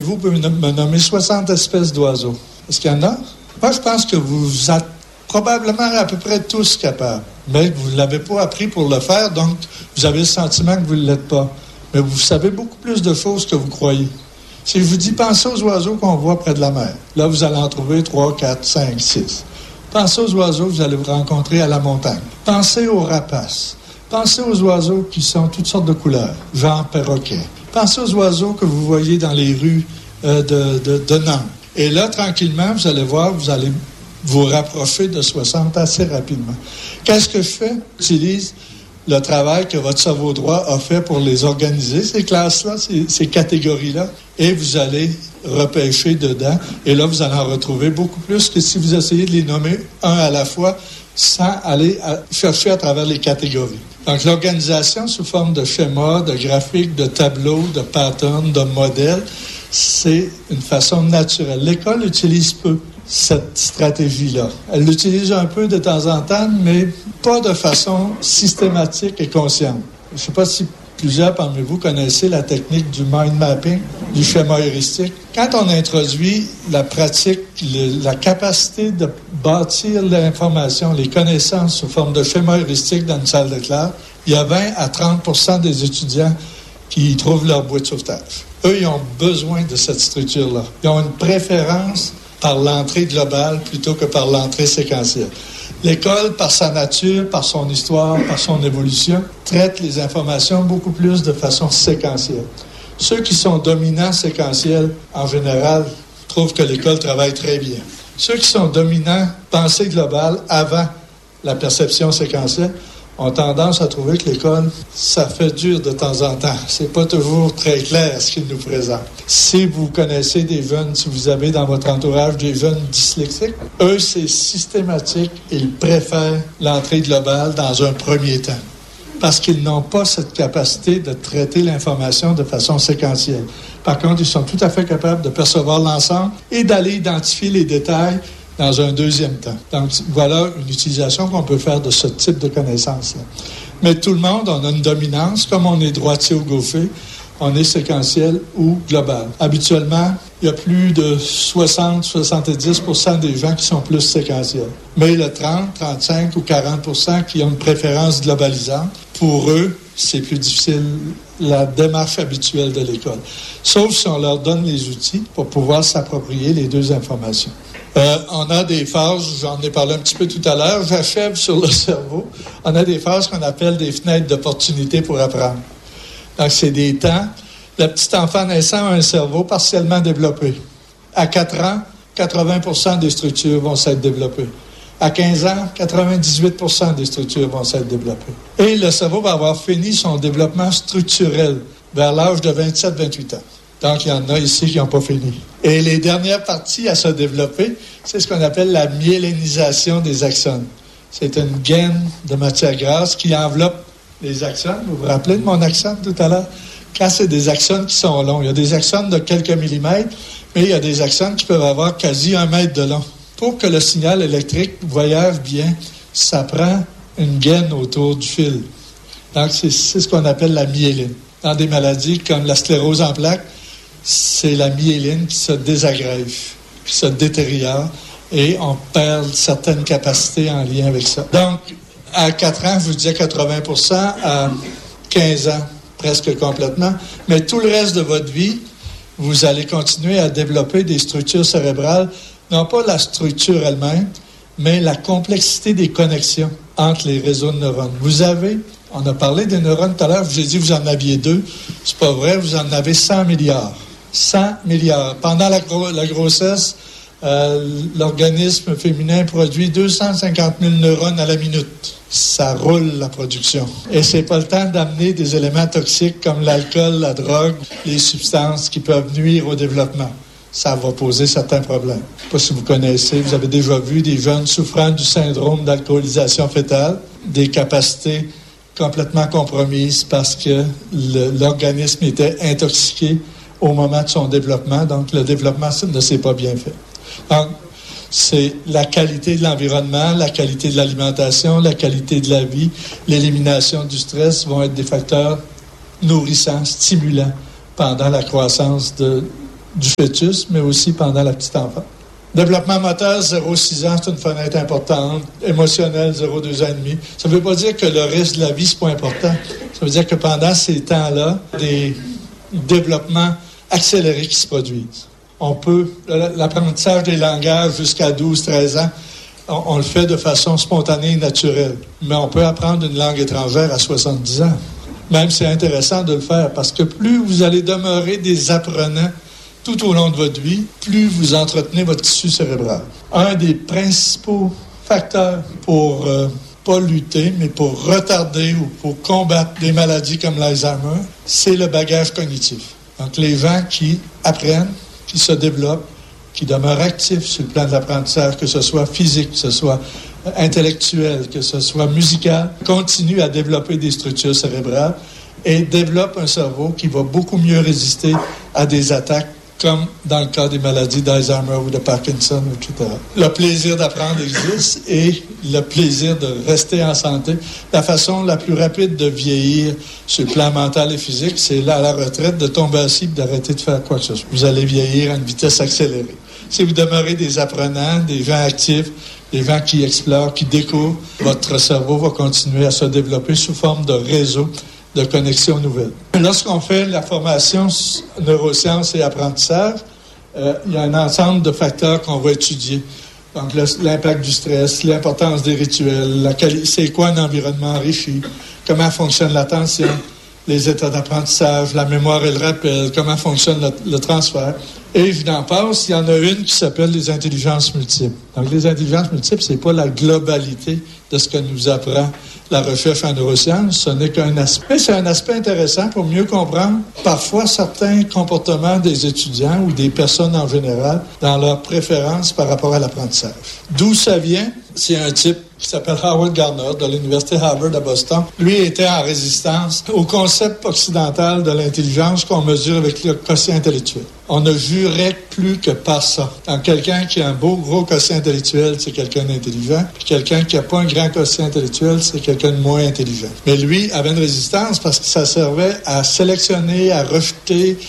vous pouvez me nommer 60 espèces d'oiseaux? Est-ce qu'il y en a? Moi, je pense que vous êtes probablement à peu près tous capables. Mais vous ne l'avez pas appris pour le faire, donc vous avez le sentiment que vous ne l'êtes pas. Mais vous savez beaucoup plus de choses que vous croyez. Si je vous dis, pensez aux oiseaux qu'on voit près de la mer. Là, vous allez en trouver 3, 4, 5, 6. Pensez aux oiseaux que vous allez vous rencontrer à la montagne. Pensez aux rapaces. Pensez aux oiseaux qui sont toutes sortes de couleurs, genre perroquet. Pensez aux oiseaux que vous voyez dans les rues de Nantes. Et là, tranquillement, vous allez voir, vous allez vous rapprocher de 60 assez rapidement. Qu'est-ce que je fais? J'utilise le travail que votre cerveau droit a fait pour les organiser, ces classes-là, ces catégories-là, et vous allez repêcher dedans. Et là, vous allez en retrouver beaucoup plus que si vous essayez de les nommer un à la fois sans aller chercher à travers les catégories. Donc, l'organisation sous forme de schéma, de graphique, de tableau, de pattern, de modèle, c'est une façon naturelle. L'école utilise peu cette stratégie-là. Elle l'utilise un peu de temps en temps, mais pas de façon systématique et consciente. Je ne sais pas si plusieurs parmi vous connaissez la technique du mind mapping, du schéma heuristique. Quand on introduit la pratique, la capacité de bâtir l'information, les connaissances sous forme de schéma heuristique dans une salle de classe, il y a 20 à 30% des étudiants qui y trouvent leur bouée de sauvetage. Eux, ils ont besoin de cette structure-là. Ils ont une préférence par l'entrée globale plutôt que par l'entrée séquentielle. L'école, par sa nature, par son histoire, par son évolution, traite les informations beaucoup plus de façon séquentielle. Ceux qui sont dominants séquentiels, en général, trouvent que l'école travaille très bien. Ceux qui sont dominants pensée globale avant la perception séquentielle ont tendance à trouver que l'école, ça fait dur de temps en temps. C'est pas toujours très clair ce qu'il nous présente. Si vous connaissez des jeunes, si vous avez dans votre entourage des jeunes dyslexiques, eux, c'est systématique. Ils préfèrent l'entrée globale dans un premier temps parce qu'ils n'ont pas cette capacité de traiter l'information de façon séquentielle. Par contre, ils sont tout à fait capables de percevoir l'ensemble et d'aller identifier les détails dans un deuxième temps. Donc, voilà une utilisation qu'on peut faire de ce type de connaissances-là. Mais tout le monde, on a une dominance. Comme on est droitier ou gaucher, on est séquentiel ou global. Habituellement, il y a plus de 60-70% des gens qui sont plus séquentiels. Mais le 30, 35 ou 40% qui ont une préférence globalisante, pour eux, c'est plus difficile, la démarche habituelle de l'école. Sauf si on leur donne les outils pour pouvoir s'approprier les deux informations. On a des phases, j'en ai parlé un petit peu tout à l'heure, j'achève sur le cerveau. On a des phases qu'on appelle des fenêtres d'opportunité pour apprendre. Donc, c'est des temps. Le petit enfant naissant a un cerveau partiellement développé. À 4 ans, 80% des structures vont s'être développées. À 15 ans, 98% des structures vont s'être développées. Et le cerveau va avoir fini son développement structurel vers l'âge de 27-28 ans. Donc, il y en a ici qui n'ont pas fini. Et les dernières parties à se développer, c'est ce qu'on appelle la myélinisation des axones. C'est une gaine de matière grasse qui enveloppe les axones. Vous vous rappelez de mon axone tout à l'heure? Quand c'est des axones qui sont longs, il y a des axones de quelques millimètres, mais il y a des axones qui peuvent avoir quasi 1 mètre de long. Pour que le signal électrique voyage bien, ça prend une gaine autour du fil. Donc, c'est ce qu'on appelle la myéline. Dans des maladies comme la sclérose en plaques, c'est la myéline qui se désagrège, qui se détériore, et on perd certaines capacités en lien avec ça. Donc, à 4 ans, je vous disais 80%, à 15 ans, presque complètement, mais tout le reste de votre vie, vous allez continuer à développer des structures cérébrales, non pas la structure elle-même, mais la complexité des connexions entre les réseaux de neurones. On a parlé des neurones tout à l'heure, je vous ai dit que vous en aviez 2. C'est pas vrai, vous en avez 100 milliards. 100 milliards. Pendant la grossesse, l'organisme féminin produit 250 000 neurones à la minute. Ça roule, la production. Et c'est pas le temps d'amener des éléments toxiques comme l'alcool, la drogue, les substances qui peuvent nuire au développement. Ça va poser certains problèmes. Je ne sais pas si vous connaissez, vous avez déjà vu des jeunes souffrant du syndrome d'alcoolisation fœtale, des capacités complètement compromises parce que l'organisme était intoxiqué au moment de son développement. Donc, le développement ne s'est pas bien fait. Donc, c'est la qualité de l'environnement, la qualité de l'alimentation, la qualité de la vie, l'élimination du stress vont être des facteurs nourrissants, stimulants pendant la croissance du fœtus, mais aussi pendant la petite enfance. Développement moteur, 0-6 ans, c'est une fenêtre importante. Émotionnel, 0-2 ans et demi. Ça ne veut pas dire que le reste de la vie, c'est pas important. Ça veut dire que pendant ces temps-là, des développements accélérés qui se produisent. On peut, l'apprentissage des langages jusqu'à 12-13 ans, on le fait de façon spontanée et naturelle. Mais on peut apprendre une langue étrangère à 70 ans. Même c'est intéressant de le faire parce que plus vous allez demeurer des apprenants tout au long de votre vie, plus vous entretenez votre tissu cérébral. Un des principaux facteurs pour pas lutter, mais pour retarder ou pour combattre des maladies comme l'Alzheimer, c'est le bagage cognitif. Donc les gens qui apprennent, qui se développent, qui demeurent actifs sur le plan de l'apprentissage, que ce soit physique, que ce soit intellectuel, que ce soit musical, continuent à développer des structures cérébrales et développent un cerveau qui va beaucoup mieux résister à des attaques comme dans le cas des maladies d'Alzheimer ou de Parkinson, etc. Le plaisir d'apprendre existe et le plaisir de rester en santé. La façon la plus rapide de vieillir sur le plan mental et physique, c'est là à la retraite de tomber assis et d'arrêter de faire quoi que ce soit. Vous allez vieillir à une vitesse accélérée. Si vous demeurez des apprenants, des gens actifs, des gens qui explorent, qui découvrent, votre cerveau va continuer à se développer sous forme de réseau de connexions nouvelles. Lorsqu'on fait la formation neurosciences et apprentissage, il y a un ensemble de facteurs qu'on va étudier. Donc, l'impact du stress, l'importance des rituels, c'est quoi un environnement enrichi, comment fonctionne l'attention, les états d'apprentissage, la mémoire et le rappel, comment fonctionne le transfert. Et je n'en passe, il y en a une qui s'appelle les intelligences multiples. Donc, les intelligences multiples, c'est pas la globalité de ce que nous apprend la recherche en neurosciences, ce n'est qu'un aspect. C'est un aspect intéressant pour mieux comprendre parfois certains comportements des étudiants ou des personnes en général dans leurs préférences par rapport à l'apprentissage. D'où ça vient? C'est un type qui s'appelle Howard Gardner de l'Université Harvard à Boston. Lui était en résistance au concept occidental de l'intelligence qu'on mesure avec le quotient intellectuel. On ne jurait plus que par ça. Donc, quelqu'un qui a un beau gros quotient intellectuel, c'est quelqu'un d'intelligent. Puis quelqu'un qui n'a pas un grand quotient intellectuel, c'est quelqu'un de moins intelligent. Mais lui avait une résistance parce que ça servait à sélectionner, à rejeter,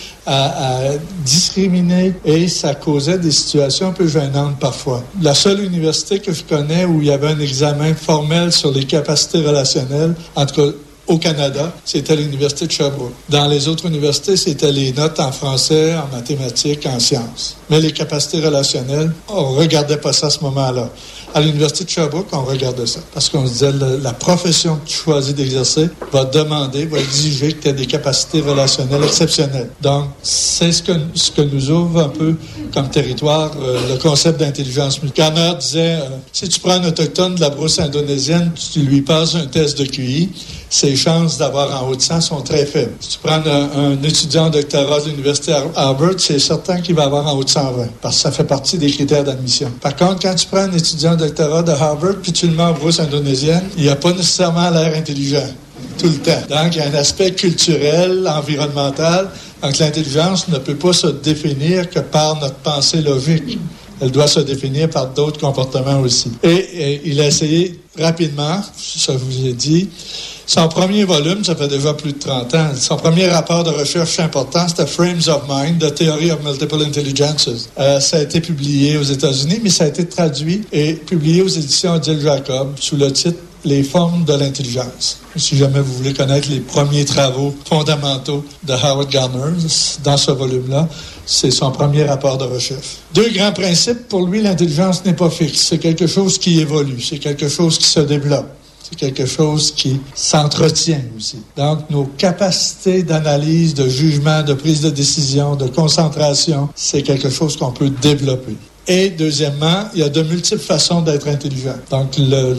à discriminer et ça causait des situations un peu gênantes parfois. La seule université que je connais où il y avait un examen formel sur les capacités relationnelles, en tout cas au Canada, c'était l'Université de Sherbrooke. Dans les autres universités, c'était les notes en français, en mathématiques, en sciences. Mais les capacités relationnelles, on ne regardait pas ça à ce moment-là. À l'Université de Sherbrooke, on regardait ça. Parce qu'on se disait, la profession que tu choisis d'exercer va demander, va exiger que tu aies des capacités relationnelles exceptionnelles. Donc, c'est ce que nous ouvre un peu comme territoire le concept d'intelligence multiple. Garner disait, si tu prends un autochtone de la brousse indonésienne, tu lui passes un test de QI, ses chances d'avoir en haut de 100 sont très faibles. Si tu prends un étudiant en doctorat de l'Université Harvard, c'est certain qu'il va avoir en haut de 120, parce que ça fait partie des critères d'admission. Par contre, quand tu prends un étudiant en doctorat de Harvard, puis tu le mets en brousse indonésienne, il n'a pas nécessairement l'air intelligent tout le temps. Donc, il y a un aspect culturel, environnemental. Donc, l'intelligence ne peut pas se définir que par notre pensée logique. Elle doit se définir par d'autres comportements aussi. Et il a essayé rapidement, ça je vous ai dit, son premier volume, ça fait déjà plus de 30 ans, son premier rapport de recherche important, c'était Frames of Mind, The Theory of Multiple Intelligences. Ça a été publié aux États-Unis, mais ça a été traduit et publié aux éditions Odile Jacob sous le titre Les formes de l'intelligence. Si jamais vous voulez connaître les premiers travaux fondamentaux de Howard Gardner, dans ce volume-là, c'est son premier rapport de recherche. Deux grands principes. Pour lui, l'intelligence n'est pas fixe. C'est quelque chose qui évolue. C'est quelque chose qui se développe. C'est quelque chose qui s'entretient aussi. Donc, nos capacités d'analyse, de jugement, de prise de décision, de concentration, c'est quelque chose qu'on peut développer. Et deuxièmement, il y a de multiples façons d'être intelligent. Donc,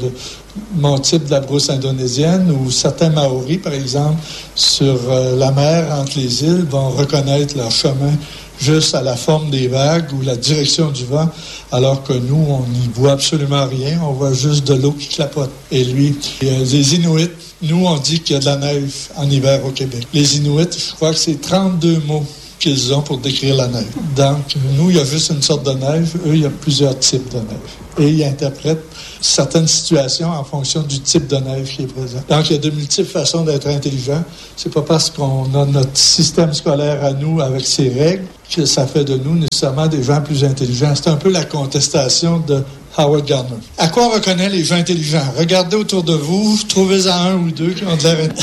mon type de la brousse indonésienne ou certains Maoris, par exemple, sur la mer entre les îles, vont reconnaître leur chemin juste à la forme des vagues ou la direction du vent, alors que nous, on n'y voit absolument rien. On voit juste de l'eau qui clapote. Et lui, les Inuits, nous, on dit qu'il y a de la neige en hiver au Québec. Les Inuits, je crois que c'est 32 mots qu'ils ont pour décrire la neige. Donc, nous, il y a juste une sorte de neige. Eux, il y a plusieurs types de neige. Et ils interprètent certaines situations en fonction du type de neige qui est présent. Donc, il y a de multiples façons d'être intelligent. C'est pas parce qu'on a notre système scolaire à nous avec ses règles que ça fait de nous nécessairement des gens plus intelligents. C'est un peu la contestation de Howard Gardner. À quoi on reconnaît les gens intelligents? Regardez autour de vous, trouvez-en un ou deux qui ont de l'air...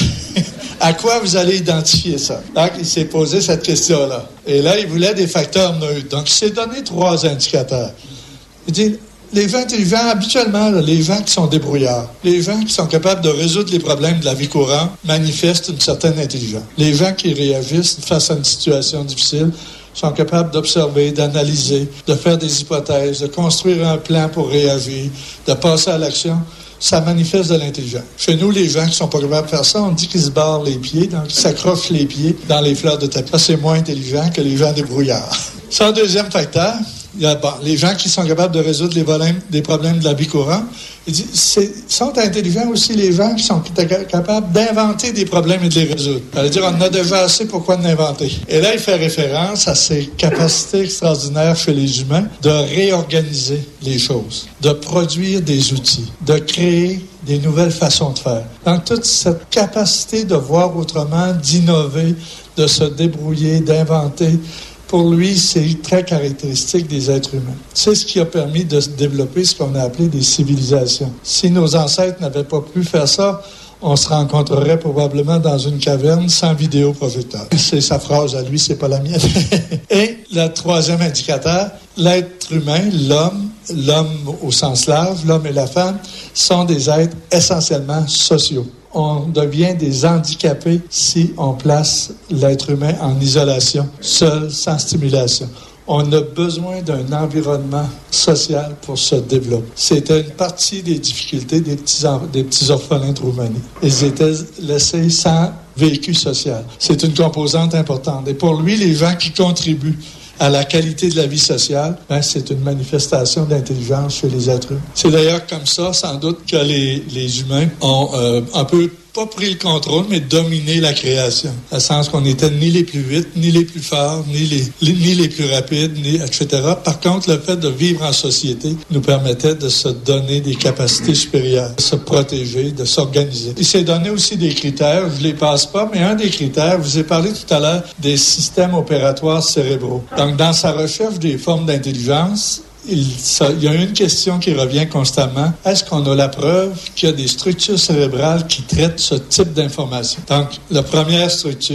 À quoi vous allez identifier ça? Donc, il s'est posé cette question-là. Et là, il voulait des facteurs neutres. Donc, il s'est donné 3 indicateurs. Il dit, les gens intelligents, habituellement, là, les gens qui sont débrouillards, les gens qui sont capables de résoudre les problèmes de la vie courante manifestent une certaine intelligence. Les gens qui réagissent face à une situation difficile sont capables d'observer, d'analyser, de faire des hypothèses, de construire un plan pour réagir, de passer à l'action. Ça manifeste de l'intelligence. Chez nous, les gens qui sont pas capables de faire ça, on dit qu'ils se barrent les pieds, donc ils s'accrochent les pieds dans les fleurs de tapis. Ça, c'est moins intelligent que les gens débrouillards. Sans deuxième facteur, il y a les gens qui sont capables de résoudre des problèmes de la vie courante. Il dit, sont intelligents aussi les gens qui sont capables d'inventer des problèmes et de les résoudre. Ça veut dire, on en a déjà assez, pourquoi en inventer? Et là, il fait référence à ces capacités extraordinaires chez les humains de réorganiser les choses, de produire des outils, de créer des nouvelles façons de faire. Donc, toute cette capacité de voir autrement, d'innover, de se débrouiller, d'inventer, pour lui, c'est très caractéristique des êtres humains. C'est ce qui a permis de se développer ce qu'on a appelé des civilisations. Si nos ancêtres n'avaient pas pu faire ça, on se rencontrerait probablement dans une caverne sans vidéoprojecteur. C'est sa phrase à lui, c'est pas la mienne. Et le troisième indicateur, l'être humain, l'homme au sens large, l'homme et la femme, sont des êtres essentiellement sociaux. On devient des handicapés si on place l'être humain en isolation, seul, sans stimulation. On a besoin d'un environnement social pour se développer. C'était une partie des difficultés des petits orphelins de Roumanie. Ils étaient laissés sans véhicule social. C'est une composante importante. Et pour lui, les gens qui contribuent à la qualité de la vie sociale, c'est une manifestation d'intelligence chez les êtres humains. C'est d'ailleurs comme ça, sans doute, que les humains ont un peu pas pris le contrôle, mais dominé la création. Dans le sens qu'on n'était ni les plus vite, ni les plus forts, ni les plus rapides, etc. Par contre, le fait de vivre en société nous permettait de se donner des capacités supérieures, de se protéger, de s'organiser. Il s'est donné aussi des critères, je ne les passe pas, mais un des critères, je vous ai parlé tout à l'heure des systèmes opératoires cérébraux. Donc, dans sa recherche des formes d'intelligence, il y a une question qui revient constamment. Est-ce qu'on a la preuve qu'il y a des structures cérébrales qui traitent ce type d'information? Donc, la première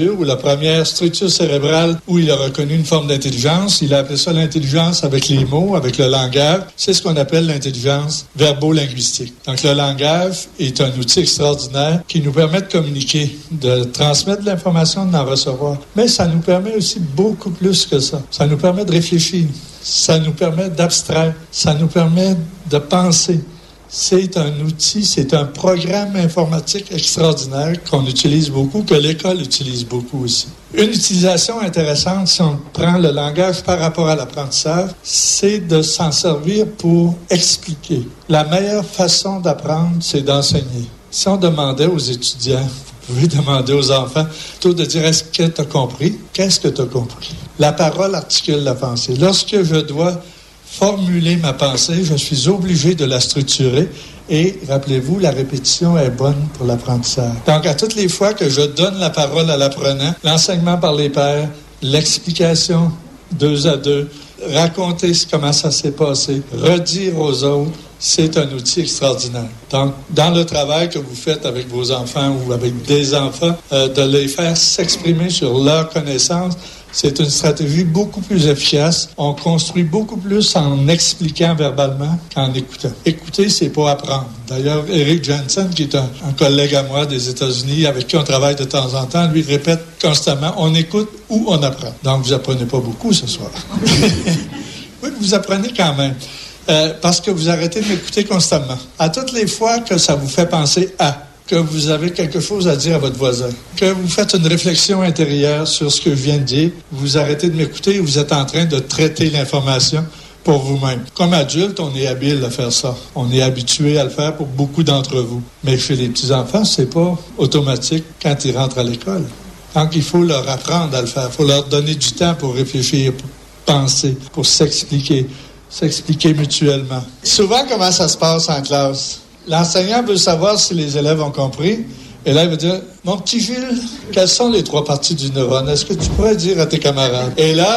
structure cérébrale où il a reconnu une forme d'intelligence, il a appelé ça l'intelligence avec les mots, avec le langage. C'est ce qu'on appelle l'intelligence verbo-linguistique. Donc, le langage est un outil extraordinaire qui nous permet de communiquer, de transmettre de l'information, d'en recevoir. Mais ça nous permet aussi beaucoup plus que ça. Ça nous permet de réfléchir. Ça nous permet d'abstraire, ça nous permet de penser. C'est un outil, c'est un programme informatique extraordinaire qu'on utilise beaucoup, que l'école utilise beaucoup aussi. Une utilisation intéressante, si on prend le langage par rapport à l'apprentissage, c'est de s'en servir pour expliquer. La meilleure façon d'apprendre, c'est d'enseigner. Si on demandait aux étudiants, vous pouvez demander aux enfants, plutôt de dire, est-ce que tu as compris? Qu'est-ce que tu as compris? La parole articule la pensée. Lorsque je dois formuler ma pensée, je suis obligé de la structurer et, rappelez-vous, la répétition est bonne pour l'apprentissage. Donc, à toutes les fois que je donne la parole à l'apprenant, l'enseignement par les pairs, l'explication 2 à 2, raconter comment ça s'est passé, redire aux autres, c'est un outil extraordinaire. Donc, dans le travail que vous faites avec vos enfants ou avec des enfants, de les faire s'exprimer sur leurs connaissances, c'est une stratégie beaucoup plus efficace. On construit beaucoup plus en expliquant verbalement qu'en écoutant. Écouter, c'est pas apprendre. D'ailleurs, Eric Jensen, qui est un collègue à moi des États-Unis, avec qui on travaille de temps en temps, lui répète constamment, on écoute ou on apprend. Donc, vous apprenez pas beaucoup ce soir. Oui, vous apprenez quand même. Parce que vous arrêtez de m'écouter constamment. À toutes les fois que ça vous fait penser à, que vous avez quelque chose à dire à votre voisin, que vous faites une réflexion intérieure sur ce que je viens de dire, vous arrêtez de m'écouter et vous êtes en train de traiter l'information pour vous-même. Comme adulte, on est habile à faire ça. On est habitué à le faire pour beaucoup d'entre vous. Mais chez les petits-enfants, c'est pas automatique quand ils rentrent à l'école. Donc, il faut leur apprendre à le faire. Il faut leur donner du temps pour réfléchir, pour penser, pour s'expliquer mutuellement. Souvent, comment ça se passe en classe? L'enseignant veut savoir si les élèves ont compris. Et là, il va dire, mon petit Gilles, quelles sont les 3 parties du neurone? Est-ce que tu pourrais dire à tes camarades? Et là,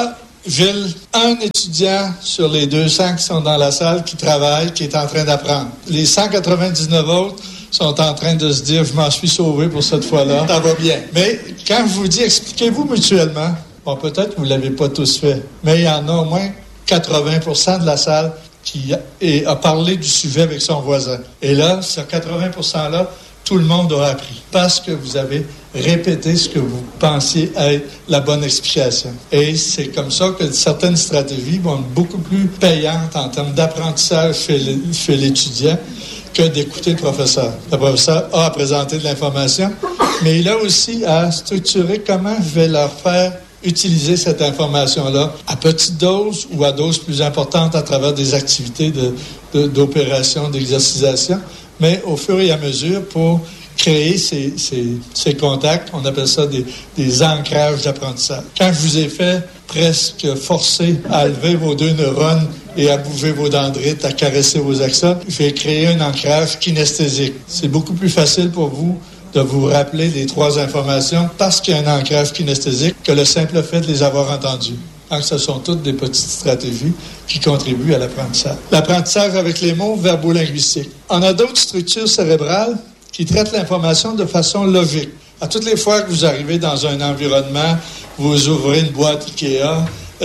ville, un étudiant sur les 200 qui sont dans la salle qui travaille, qui est en train d'apprendre. Les 199 autres sont en train de se dire « je m'en suis sauvé pour cette fois-là, ça va bien ». Mais quand je vous dis « expliquez-vous mutuellement », bon, peut-être que vous ne l'avez pas tous fait, mais il y en a au moins 80% de la salle qui a parlé du sujet avec son voisin. Et là, ce 80%-là, tout le monde a appris parce que vous avez répété ce que vous pensiez être la bonne explication. Et c'est comme ça que certaines stratégies vont être beaucoup plus payantes en termes d'apprentissage chez l'étudiant que d'écouter le professeur. Le professeur a à présenter de l'information, mais il a aussi à structurer comment je vais leur faire utiliser cette information-là à petite dose ou à dose plus importante à travers des activités d'opération, d'exercisation, mais au fur et à mesure pour créer ces contacts. On appelle ça des ancrages d'apprentissage. Quand je vous ai fait presque forcer à lever vos 2 neurones et à bouger vos dendrites, à caresser vos axones, j'ai créé un ancrage kinesthésique. C'est beaucoup plus facile pour vous de vous rappeler les 3 informations parce qu'il y a un ancrage kinesthésique que le simple fait de les avoir entendues. Donc, ce sont toutes des petites stratégies qui contribuent à l'apprentissage. L'apprentissage avec les mots verbo-linguistiques. On a d'autres structures cérébrales qui traitent l'information de façon logique. À toutes les fois que vous arrivez dans un environnement, vous ouvrez une boîte Ikea,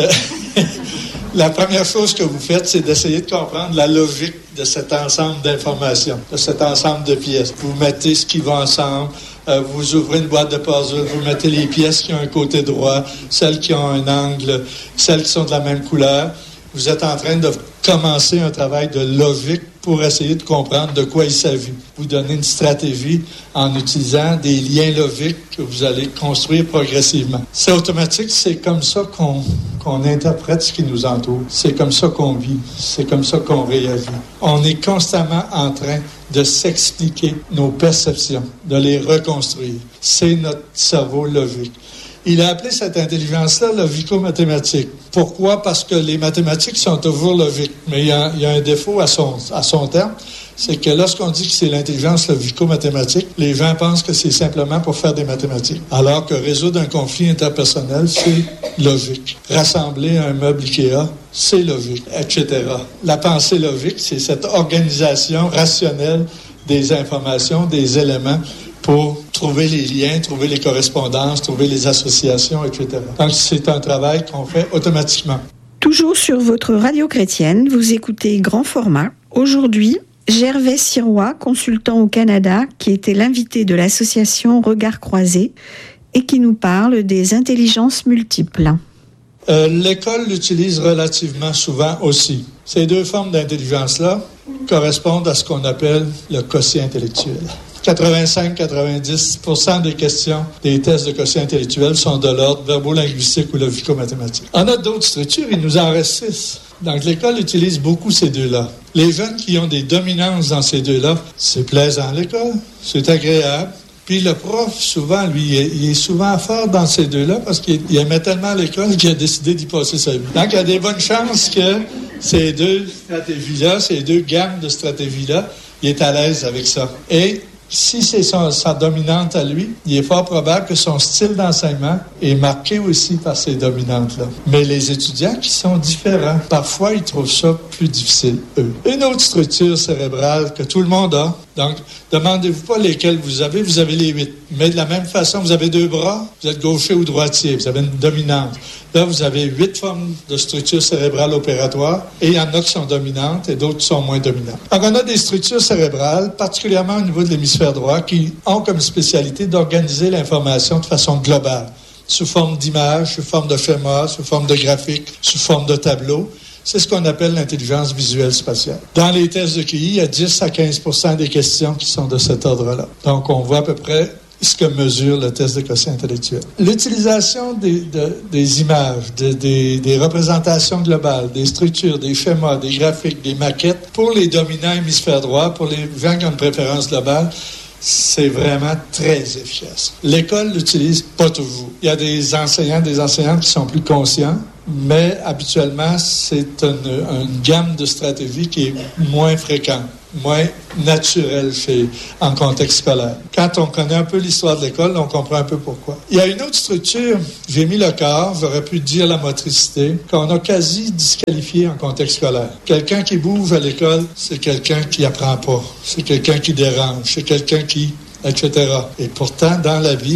la première chose que vous faites, c'est d'essayer de comprendre la logique de cet ensemble d'informations, de cet ensemble de pièces. Vous mettez ce qui va ensemble, vous ouvrez une boîte de puzzle, vous mettez les pièces qui ont un côté droit, celles qui ont un angle, celles qui sont de la même couleur. Vous êtes en train de commencer un travail de logique pour essayer de comprendre de quoi il s'agit. Vous donnez une stratégie en utilisant des liens logiques que vous allez construire progressivement. C'est automatique, c'est comme ça qu'on interprète ce qui nous entoure. C'est comme ça qu'on vit. C'est comme ça qu'on réagit. On est constamment en train de s'expliquer nos perceptions, de les reconstruire. C'est notre cerveau logique. Il a appelé cette intelligence-là logico-mathématique. Pourquoi? Parce que les mathématiques sont toujours logiques. Mais il y a un défaut à son terme, c'est que lorsqu'on dit que c'est l'intelligence logico-mathématique, les gens pensent que c'est simplement pour faire des mathématiques. Alors que résoudre un conflit interpersonnel, c'est logique. Rassembler un meuble Ikea, c'est logique, etc. La pensée logique, c'est cette organisation rationnelle des informations, des éléments, pour trouver les liens, trouver les correspondances, trouver les associations, etc. Donc, c'est un travail qu'on fait automatiquement. Toujours sur votre radio chrétienne, vous écoutez Grand Format. Aujourd'hui, Gervais Sirois, consultant au Canada, qui était l'invité de l'association Regards Croisés et qui nous parle des intelligences multiples. L'école l'utilise relativement souvent aussi. Ces 2 formes d'intelligence-là correspondent à ce qu'on appelle le quotient intellectuel. 85-90% des questions des tests de quotient intellectuel sont de l'ordre verbo-linguistique ou logico-mathématique. On a d'autres structures, il nous en reste 6. Donc, l'école utilise beaucoup ces 2-là. Les jeunes qui ont des dominances dans ces 2-là, c'est plaisant l'école, c'est agréable. Puis le prof, souvent, lui, il est souvent fort dans ces 2-là parce qu'il aimait tellement l'école qu'il a décidé d'y passer sa vie. Donc, il y a des bonnes chances que ces 2 stratégies-là, ces 2 gammes de stratégies-là, il est à l'aise avec ça. Et si c'est sa dominante à lui, il est fort probable que son style d'enseignement est marqué aussi par ces dominantes-là. Mais les étudiants qui sont différents, parfois, ils trouvent ça plus difficile, eux. Une autre structure cérébrale que tout le monde a, donc, demandez-vous pas lesquelles vous avez les 8. Mais de la même façon, vous avez 2 bras, vous êtes gaucher ou droitier, vous avez une dominante. Là, vous avez 8 formes de structures cérébrales opératoires et il y en a qui sont dominantes et d'autres qui sont moins dominantes. Donc, on a des structures cérébrales, particulièrement au niveau de l'hémisphère droit, qui ont comme spécialité d'organiser l'information de façon globale, sous forme d'images, sous forme de schémas, sous forme de graphiques, sous forme de tableaux. C'est ce qu'on appelle l'intelligence visuelle spatiale. Dans les tests de QI, il y a 10 à 15% des questions qui sont de cet ordre-là. Donc, on voit à peu près ce que mesure le test de quotient intellectuel. L'utilisation des images, des représentations globales, des structures, des schémas, des graphiques, des maquettes, pour les dominants hémisphère droit, pour les gens qui ont une préférence globale, c'est vraiment très efficace. L'école l'utilise pas toujours. Il y a des enseignants, des enseignantes qui sont plus conscients, mais habituellement, c'est une gamme de stratégies qui est moins fréquente. moins naturel en contexte scolaire. Quand on connaît un peu l'histoire de l'école, on comprend un peu pourquoi. Il y a une autre structure, j'ai mis le corps, j'aurais pu dire la motricité, qu'on a quasi disqualifié en contexte scolaire. Quelqu'un qui bouge à l'école, c'est quelqu'un qui apprend pas, c'est quelqu'un qui dérange, c'est quelqu'un qui... etc. Et pourtant, dans la vie,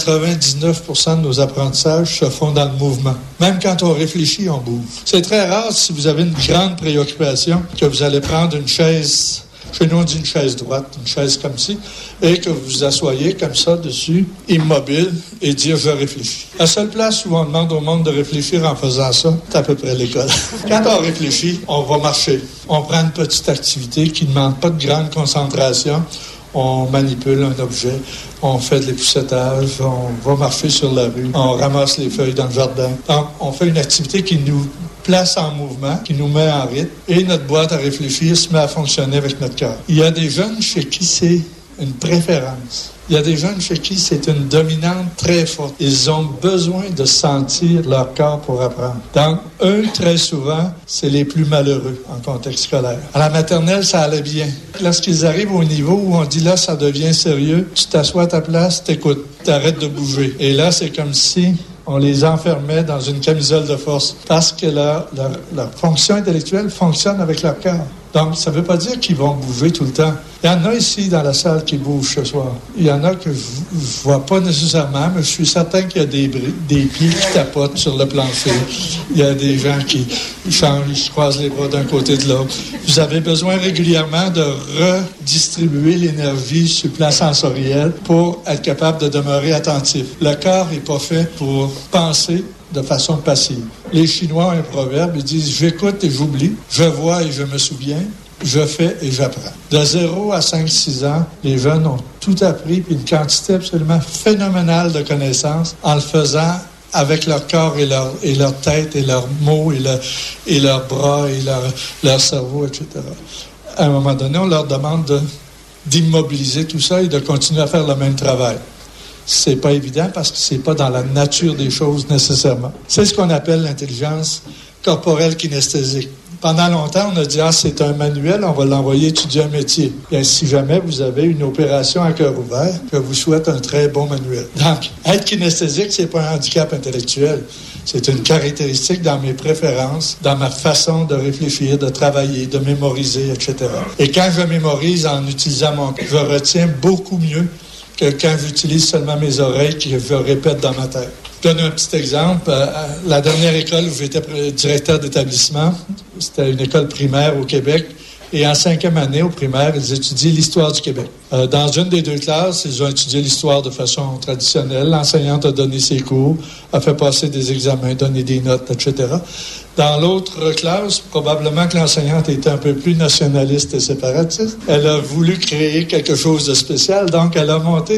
99% de nos apprentissages se font dans le mouvement. Même quand on réfléchit, on bouge. C'est très rare, si vous avez une grande préoccupation, que vous allez prendre une chaise, chez nous on dit une chaise droite, une chaise comme ci, et que vous vous assoyez comme ça dessus, immobile, et dire « je réfléchis ». La seule place où on demande au monde de réfléchir en faisant ça, c'est à peu près l'école. Quand on réfléchit, on va marcher. On prend une petite activité qui ne demande pas de grande concentration. On manipule un objet, on fait de l'époussetage, on va marcher sur la rue, on ramasse les feuilles dans le jardin. Donc, on fait une activité qui nous place en mouvement, qui nous met en rythme, et notre boîte à réfléchir se met à fonctionner avec notre cœur. Il y a des jeunes chez qui c'est une préférence. Il y a des jeunes chez qui c'est une dominante très forte. Ils ont besoin de sentir leur corps pour apprendre. Donc, eux, très souvent, c'est les plus malheureux en contexte scolaire. À la maternelle, ça allait bien. Lorsqu'ils arrivent au niveau où on dit là, ça devient sérieux, tu t'assois à ta place, t'écoutes, t'arrêtes de bouger. Et là, c'est comme si on les enfermait dans une camisole de force parce que leur fonction intellectuelle fonctionne avec leur cœur. Donc, ça ne veut pas dire qu'ils vont bouger tout le temps. Il y en a ici dans la salle qui bougent ce soir. Il y en a que je ne vois pas nécessairement, mais je suis certain qu'il y a des pieds qui tapotent sur le plancher. Il y a des gens qui changent, ils se croisent les bras d'un côté de l'autre. Vous avez besoin régulièrement de redistribuer l'énergie sur le plan sensoriel pour être capable de demeurer attentif. Le corps n'est pas fait pour penser de façon passive. Les Chinois ont un proverbe, ils disent « j'écoute et j'oublie, je vois et je me souviens, je fais et j'apprends ». De 0 à 5-6 ans, les jeunes ont tout appris, puis une quantité absolument phénoménale de connaissances en le faisant avec leur corps et leur tête et leurs mots et leurs bras et leur cerveau, etc. À un moment donné, on leur demande d'immobiliser tout ça et de continuer à faire le même travail. C'est pas évident parce que c'est pas dans la nature des choses nécessairement. C'est ce qu'on appelle l'intelligence corporelle kinesthésique. Pendant longtemps, on a dit « Ah, c'est un manuel, on va l'envoyer étudier un métier. » Bien, si jamais vous avez une opération à cœur ouvert, je vous souhaite un très bon manuel. Donc, être kinesthésique, c'est pas un handicap intellectuel. C'est une caractéristique dans mes préférences, dans ma façon de réfléchir, de travailler, de mémoriser, etc. Et quand je mémorise en utilisant mon cœur, je retiens beaucoup mieux que quand j'utilise seulement mes oreilles que je répète dans ma tête. Je donne un petit exemple. La dernière école où j'étais directeur d'établissement, c'était une école primaire au Québec. Et en 5e année, au primaire, ils étudient l'histoire du Québec. Dans une des 2 classes, ils ont étudié l'histoire de façon traditionnelle. L'enseignante a donné ses cours, a fait passer des examens, donné des notes, etc. Dans l'autre classe, probablement que l'enseignante était un peu plus nationaliste et séparatiste. Elle a voulu créer quelque chose de spécial, donc elle a monté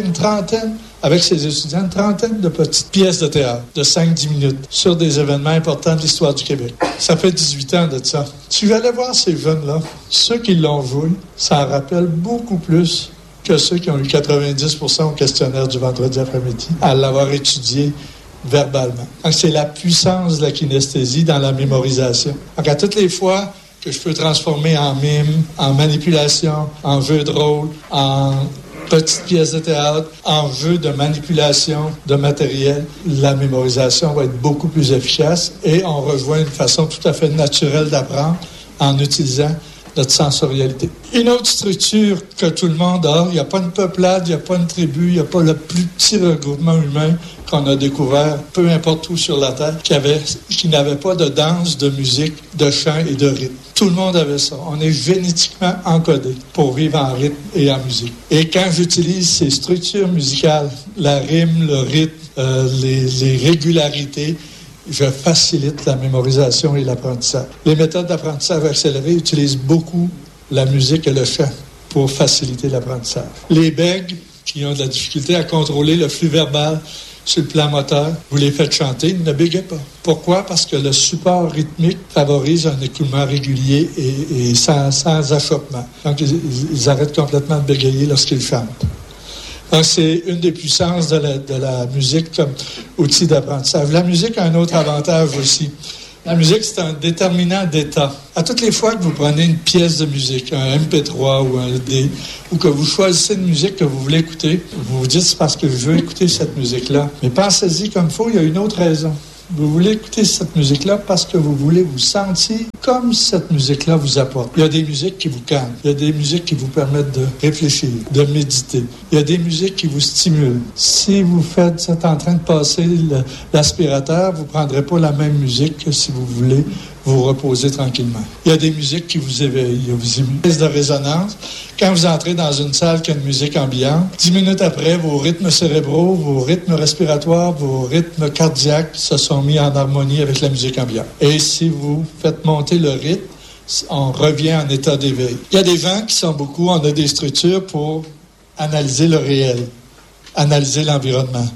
avec ses étudiants, une trentaine de petites pièces de théâtre de 5-10 minutes sur des événements importants de l'histoire du Québec. Ça fait 18 ans de ça. Si j'allais voir ces jeunes-là, ceux qui l'ont joué, ça en rappelle beaucoup plus que ceux qui ont eu 90% au questionnaire du vendredi après-midi à l'avoir étudié verbalement. Donc, c'est la puissance de la kinesthésie dans la mémorisation. Donc, à toutes les fois que je peux transformer en mime, en manipulation, en jeu de rôle, en petite pièce de théâtre, en jeu de manipulation de matériel, la mémorisation va être beaucoup plus efficace et on rejoint une façon tout à fait naturelle d'apprendre en utilisant notre sensorialité. Une autre structure que tout le monde a, il n'y a pas une peuplade, il n'y a pas une tribu, il n'y a pas le plus petit regroupement humain qu'on a découvert, peu importe où sur la Terre, qui n'avait pas de danse, de musique, de chant et de rythme. Tout le monde avait ça. On est génétiquement encodé pour vivre en rythme et en musique. Et quand j'utilise ces structures musicales, la rime, le rythme, les régularités, je facilite la mémorisation et l'apprentissage. Les méthodes d'apprentissage accéléré utilisent beaucoup la musique et le chant pour faciliter l'apprentissage. Les bègues, qui ont de la difficulté à contrôler le flux verbal sur le plan moteur, vous les faites chanter, ne bégayez pas. Pourquoi? Parce que le support rythmique favorise un écoulement régulier et sans achoppement. Donc, ils arrêtent complètement de bégayer lorsqu'ils chantent. Donc, c'est une des puissances de la musique comme outil d'apprentissage. La musique a un autre avantage aussi. La musique, c'est un déterminant d'état. À toutes les fois que vous prenez une pièce de musique, un MP3 ou un D, ou que vous choisissez une musique que vous voulez écouter, vous vous dites, c'est parce que je veux écouter cette musique-là. Mais pensez-y comme il faut, il y a une autre raison. Vous voulez écouter cette musique-là parce que vous voulez vous sentir comme cette musique-là vous apporte. Il y a des musiques qui vous calment. Il y a des musiques qui vous permettent de réfléchir, de méditer. Il y a des musiques qui vous stimulent. Si vous êtes en train de passer l'aspirateur, vous ne prendrez pas la même musique que si vous voulez vous reposer tranquillement. Il y a des musiques qui vous éveillent, il y a des musiques de résonance. Quand vous entrez dans une salle qui a une musique ambiante, 10 minutes après, vos rythmes cérébraux, vos rythmes respiratoires, vos rythmes cardiaques se sont mis en harmonie avec la musique ambiante. Et si vous faites monter le rythme, on revient en état d'éveil. Il y a des gens qui sont beaucoup, on a des structures pour analyser le réel, analyser l'environnement.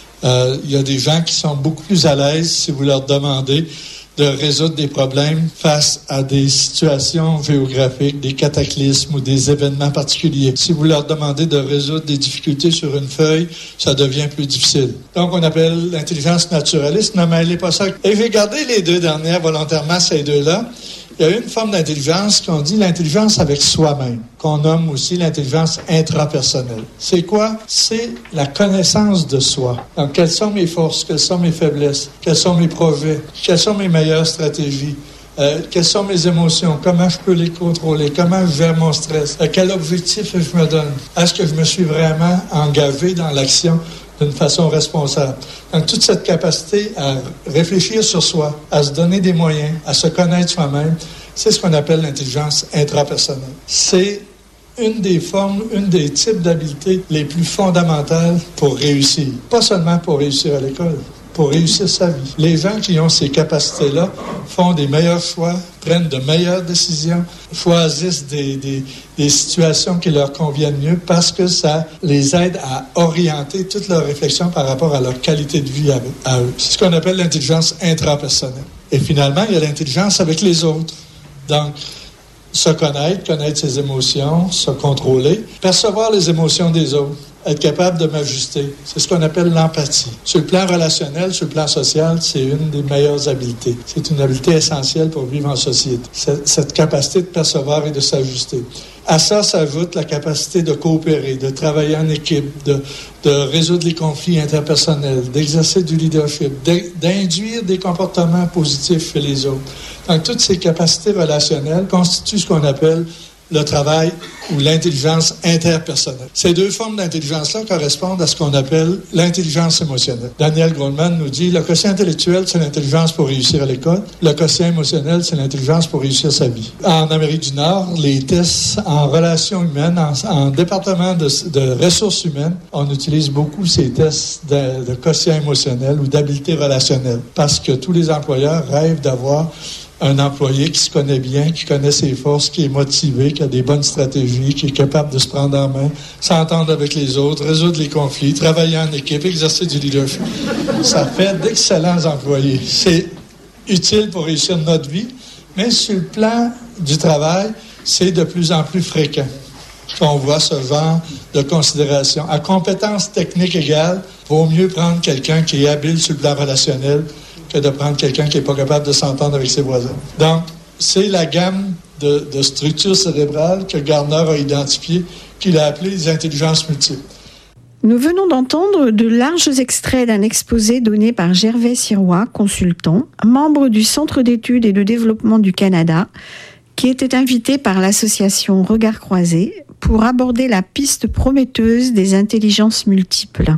Il y a des gens qui sont beaucoup plus à l'aise si vous leur demandez de résoudre des problèmes face à des situations géographiques, des cataclysmes ou des événements particuliers. Si vous leur demandez de résoudre des difficultés sur une feuille, ça devient plus difficile. Donc, on appelle l'intelligence naturaliste, ne mêlez pas ça. Et j'ai gardé les deux dernières volontairement, ces deux-là. Il y a une forme d'intelligence qu'on dit l'intelligence avec soi-même, qu'on nomme aussi l'intelligence intrapersonnelle. C'est quoi? C'est la connaissance de soi. Donc, quelles sont mes forces? Quelles sont mes faiblesses? Quels sont mes projets? Quelles sont mes meilleures stratégies? Quelles sont mes émotions? Comment je peux les contrôler? Comment je gère mon stress? Quel objectif je me donne? Est-ce que je me suis vraiment engagé dans l'action d'une façon responsable? Donc, toute cette capacité à réfléchir sur soi, à se donner des moyens, à se connaître soi-même, c'est ce qu'on appelle l'intelligence intrapersonnelle. C'est une des formes, une des types d'habiletés les plus fondamentales pour réussir. Pas seulement pour réussir à l'école, pour réussir sa vie. Les gens qui ont ces capacités-là font des meilleurs choix, prennent de meilleures décisions, choisissent des situations qui leur conviennent mieux parce que ça les aide à orienter toute leur réflexion par rapport à leur qualité de vie à eux. C'est ce qu'on appelle l'intelligence intrapersonnelle. Et finalement, il y a l'intelligence avec les autres. Donc, se connaître ses émotions, se contrôler, percevoir les émotions des autres, être capable de m'ajuster. C'est ce qu'on appelle l'empathie. Sur le plan relationnel, sur le plan social, c'est une des meilleures habiletés. C'est une habileté essentielle pour vivre en société. Cette capacité de percevoir et de s'ajuster. À ça s'ajoute la capacité de coopérer, de travailler en équipe, de résoudre les conflits interpersonnels, d'exercer du leadership, d'induire des comportements positifs chez les autres. Donc, toutes ces capacités relationnelles constituent ce qu'on appelle le travail ou l'intelligence interpersonnelle. Ces deux formes d'intelligence-là correspondent à ce qu'on appelle l'intelligence émotionnelle. Daniel Goleman nous dit, le quotient intellectuel, c'est l'intelligence pour réussir à l'école. Le quotient émotionnel, c'est l'intelligence pour réussir sa vie. En Amérique du Nord, les tests en relations humaines, en département de ressources humaines, on utilise beaucoup ces tests de quotient émotionnel ou d'habileté relationnelle parce que tous les employeurs rêvent d'avoir un employé qui se connaît bien, qui connaît ses forces, qui est motivé, qui a des bonnes stratégies, qui est capable de se prendre en main, s'entendre avec les autres, résoudre les conflits, travailler en équipe, exercer du leadership. Ça fait d'excellents employés. C'est utile pour réussir notre vie, mais sur le plan du travail, c'est de plus en plus fréquent qu'on voit ce genre de considération. À compétences techniques égales, vaut mieux prendre quelqu'un qui est habile sur le plan relationnel que de prendre quelqu'un qui n'est pas capable de s'entendre avec ses voisins. Donc, c'est la gamme de structures cérébrales que Gardner a identifiées, qu'il a appelées les intelligences multiples. Nous venons d'entendre de larges extraits d'un exposé donné par Gervais Sirois, consultant, membre du Centre d'études et de développement du Canada, qui était invité par l'association Regard Croisé pour aborder la piste prometteuse des intelligences multiples.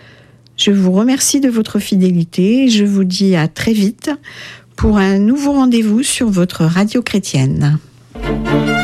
Je vous remercie de votre fidélité et je vous dis à très vite pour un nouveau rendez-vous sur votre radio chrétienne.